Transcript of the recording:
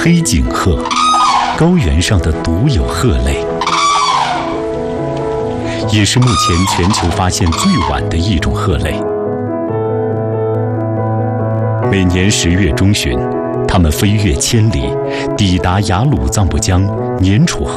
黑颈鹤，高原上的独有鹤类，也是目前全球发现最晚的一种鹤类。每年10月中旬，它们飞越千里，抵达雅鲁藏布江、年楚河